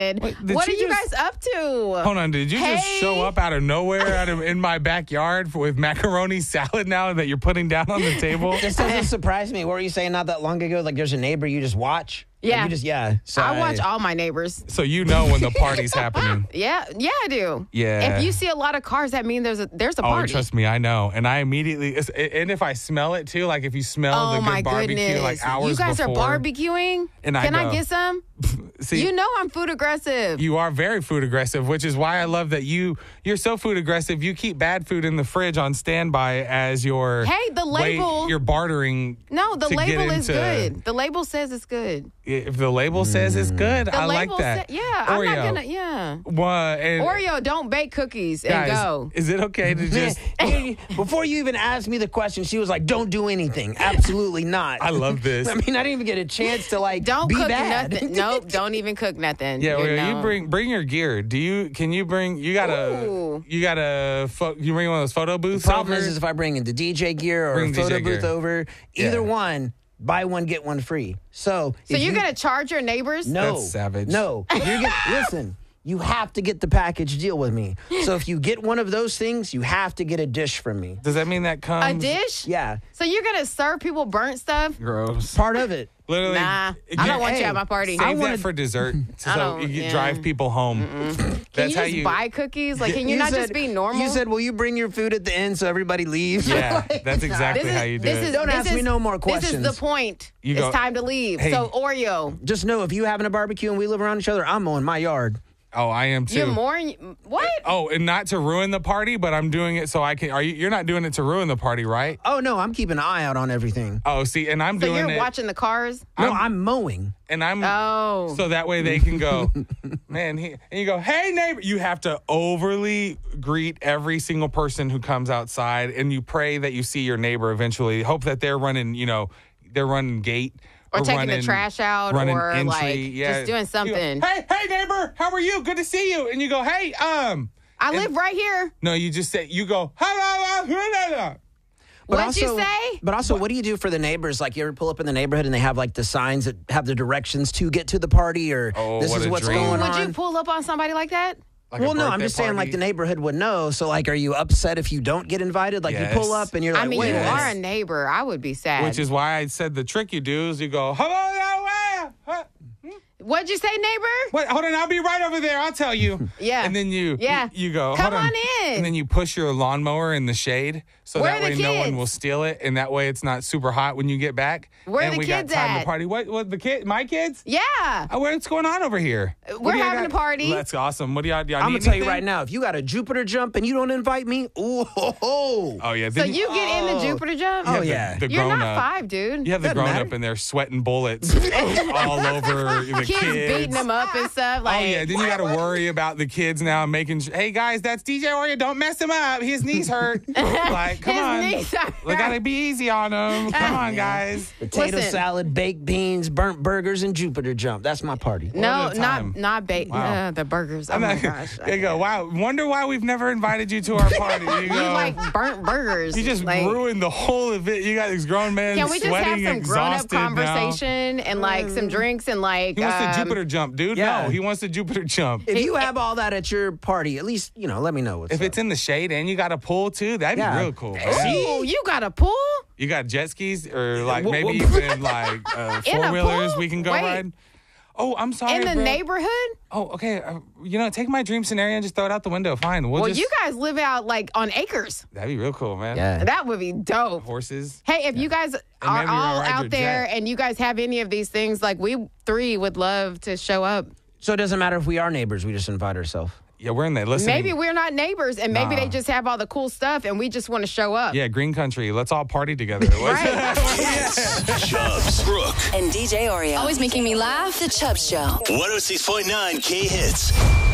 What are you guys up to? Hold on, did you just show up out of nowhere in my backyard with macaroni salad now that you're putting down on the table? This doesn't surprise me. What were you saying not that long ago? Like there's a neighbor you just watch? Yeah. So I watch all my neighbors. So you know when the party's happening. Yeah, I do. Yeah. If you see a lot of cars, that means there's a Oh, party. trust me, I know. And I immediately, and if I smell it too, like if you smell the good barbecue goodness. like hours You guys before. are barbecuing? And Can I get some? See, You know I'm food aggressive. you are very food aggressive, which is why I love that you're so food aggressive. You keep bad food in the fridge on standby as your the label. You're bartering. No, the to get label is into- good. The label says it's good. If the label says it's good, The I like label that. I'm Oreo. not gonna. Yeah. And Oreo, don't bake cookies and guys, go. is it okay to just? Before you even asked me the question, she was like, "Don't do anything." Absolutely not. I love this. I mean, I didn't even get a chance to Don't be cook bad. nothing. Nope, don't even cook nothing. Yeah, You Oreo, know. you bring your gear. Can you bring? You bring one of those photo booths. The problem over? is if I bring in the DJ gear or Bring a photo DJ booth gear. over, either Yeah. one, buy one get one free. So you're gonna charge your neighbors? No, That's savage. No, listen. You have to get the package deal with me. So if you get one of those things, you have to get a dish from me. Does that mean that comes? A dish? Yeah, So you're gonna serve people burnt stuff? Gross. part of it. Literally. Nah, I don't want you at my party. Save I that wanted- for dessert, so don't- you yeah. drive people home. Can That's you how just you buy cookies? Like, can you not just be normal? You said, "Will you bring your food at the end so everybody leaves?" Yeah, that's exactly how you do it. Don't ask me no more This is questions. the point. You It's go, time to leave. "Hey." So Oreo, Just know if you having a barbecue and we live around each other, I'm mowing my yard. Oh, I am too. you're more. What? Oh, and not to ruin the party, but I'm doing it so I can. You're not doing it to ruin the party, right? Oh no, I'm keeping an eye out on everything. Oh, see, and I'm So doing you're it. watching the cars? No, I'm mowing. And I'm Oh. so that way they can go, man. And you go, hey neighbor. You have to overly greet every single person who comes outside, and you pray that you see your neighbor eventually. Hope that they're running, they're running gate. Or taking running, the trash out, running or entry. like Yeah. just doing You something. go, hey neighbor, how are you? Good to see you. And you go, hey, I live right here. No, you just say, you go, But What'd you say? But also, what do you do for the neighbors? Like, you ever pull up in the neighborhood and they have like the signs that have the directions to get to the party, or this what is a what's dream. going Would on? you pull up on somebody like that? Like a Well, no, I'm birthday just saying, like, party. the neighborhood would know. So, like, are you upset if you don't get invited? Like, Yes. you pull up and you're like, I mean, wait you a are minute. a neighbor. I would be sad. Which is why I said the trick you do is you go, hello, What'd you say, neighbor? Wait, hold on, I'll be right over there. I'll tell you. Yeah. And then you go, Come hold on in. And then you push your lawnmower in the shade so Where that are way the no one kids? will steal it, and that way it's not super hot when you get back. Where and the we kids got time at? to party. What the kid? My kids? Yeah. What's going on over here? We're having a party. That's awesome. What do y'all I'm need going to tell you anything? right now, if you got a Jupiter jump and you don't invite me, ooh, ho, ho. Oh yeah. So Then you get in the Jupiter jump? Oh, have yeah. The You're grown not up. 5, dude. You have the Doesn't grown matter. up in there sweating bullets all over the Kids beating them up and stuff. Like, Oh yeah, then you got to worry about the kids now making. Hey guys, that's DJ Oreo. Don't mess him up. His knees hurt. Like, come His on. knees are We gotta be easy on him. Come on, guys. Potato Listen. salad, baked beans, burnt burgers, and Jupiter jump. That's my party. No, What a time. not Wow. the burgers. Oh I'm my not- gosh. You go. Wow. Wonder why we've never invited you to our party. You go. You like burnt burgers. You just like, ruined the whole event. You got these grown men Can we just sweating, have some grown-up exhausted now. conversation and like some drinks and like He wants the Jupiter jump, dude. yeah. No, he wants the Jupiter jump. If you have all that at your party, at least, let me know what's If up. it's in the shade and you got a pool too, that'd Yeah. be real cool. man. Oh, you got a pool? You got jet skis or like Wha- maybe wha- even like In a four-wheelers pool? we can go Wait. ride. Oh, I'm sorry. In the bro. neighborhood? Oh, okay. Take my dream scenario and just throw it out the window. Fine. Well, just, you guys live out like on acres. That'd be real cool, man. Yeah. That would be dope. Horses. Hey, if you guys are maybe all ride your out there jet. and you guys have any of these things, like we 3 would love to show up. So it doesn't matter if we are neighbors. We just invite ourselves. Yeah, we're in there. Listen. Maybe we're not neighbors and maybe Nah. they just have all the cool stuff and we just want to show up. Yeah, green country. Let's all party together. Right. Chubbs, Brooke, And DJ Oreo. Always making me laugh. The Chubb Show. 106.9 K Hits.